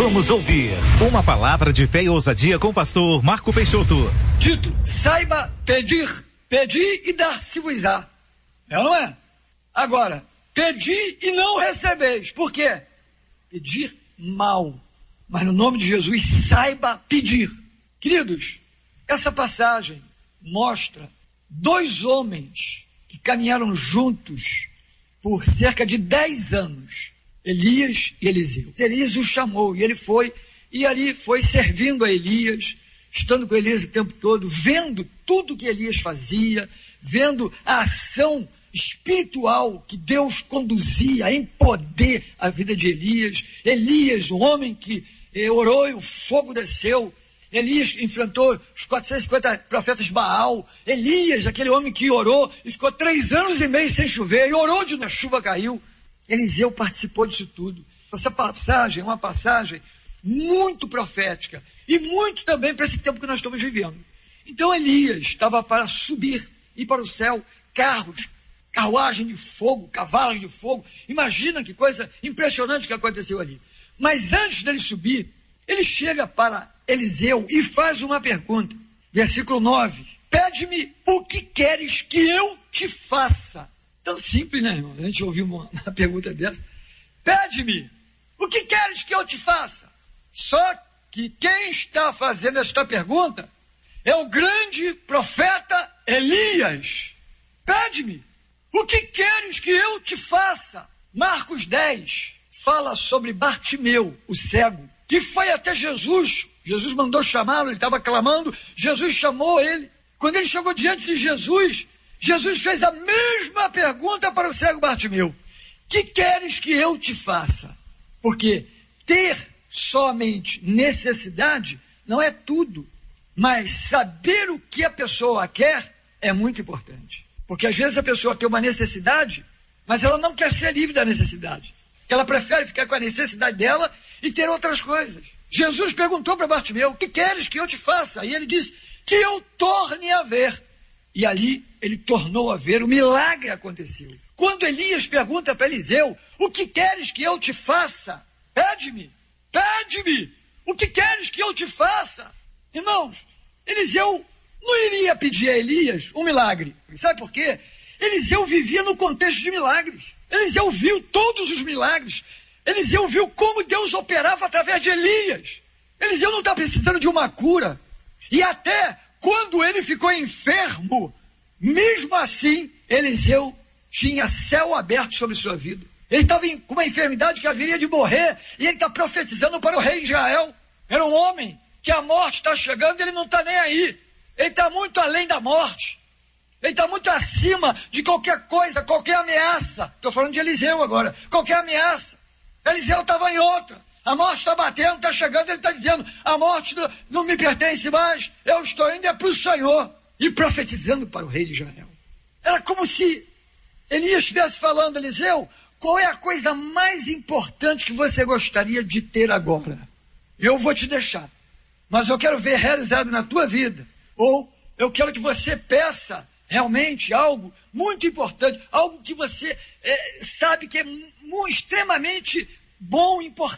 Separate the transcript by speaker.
Speaker 1: Vamos ouvir uma palavra de fé e ousadia com o pastor Marco Peixoto.
Speaker 2: Título: saiba pedir, pedir e dar-se-vos-á. É ou não é? Agora, pedir e não recebeis. Por quê? Pedir mal. Mas no nome de Jesus, saiba pedir. Queridos, essa passagem mostra dois homens que caminharam juntos por cerca de 10 anos. Elias e Eliseu. Elias o chamou e ele foi, e ali foi servindo a Elias, estando com Elias o tempo todo, vendo tudo que Elias fazia, vendo a ação espiritual que Deus conduzia em poder a vida de Elias. Elias, o homem que orou e o fogo desceu. Elias enfrentou os 450 profetas de Baal. Elias, aquele homem que orou e ficou 3 anos e meio sem chover, e orou de a chuva caiu. Eliseu participou disso tudo. Essa passagem é uma passagem muito profética e muito também para esse tempo que nós estamos vivendo. Então Elias estava para subir, ir para o céu, carros, carruagem de fogo, cavalos de fogo. Imagina que coisa impressionante que aconteceu ali. Mas antes dele subir, ele chega para Eliseu e faz uma pergunta. Versículo 9. Pede-me o que queres que eu te faça. Tão simples, né, irmão? A gente ouviu uma pergunta dessa. Pede-me o que queres que eu te faça. Só que quem está fazendo esta pergunta é o grande profeta Elias. Pede-me o que queres que eu te faça. Marcos 10 fala sobre Bartimeu, o cego, que foi até Jesus. Jesus mandou chamá-lo, ele estava clamando, Jesus chamou ele. Quando ele chegou diante de Jesus, Jesus fez a mesma pergunta para o cego Bartimeu: que queres que eu te faça? Porque ter somente necessidade não é tudo, mas saber o que a pessoa quer é muito importante. Porque às vezes a pessoa tem uma necessidade, mas ela não quer ser livre da necessidade. Ela prefere ficar com a necessidade dela e ter outras coisas. Jesus perguntou para Bartimeu: o que queres que eu te faça? E ele disse: que eu torne a ver. E ali ele tornou a ver, o milagre aconteceu. Quando Elias pergunta para Eliseu: o que queres que eu te faça? Pede-me, pede-me, o que queres que eu te faça? Irmãos, Eliseu não iria pedir a Elias um milagre. Sabe por quê? Eliseu vivia no contexto de milagres. Eliseu viu todos os milagres. Eliseu viu como Deus operava através de Elias. Eliseu não está precisando de uma cura. E até quando ele ficou enfermo, mesmo assim, Eliseu tinha céu aberto sobre sua vida. Ele estava com uma enfermidade que haveria de morrer, e ele está profetizando para o rei de Israel. Era um homem que a morte está chegando e ele não está nem aí. Ele está muito além da morte. Ele está muito acima de qualquer coisa, qualquer ameaça. Estou falando de Eliseu agora. Qualquer ameaça. Eliseu estava em outra. A morte está batendo, está chegando, ele está dizendo: a morte não me pertence mais, eu estou indo para o Senhor. E profetizando para o rei de Israel. Era como se Elias estivesse falando: Eliseu, qual é a coisa mais importante que você gostaria de ter agora? Eu vou te deixar, mas eu quero ver realizado na tua vida. Ou eu quero que você peça realmente algo muito importante, algo que você sabe que é extremamente bom, importante.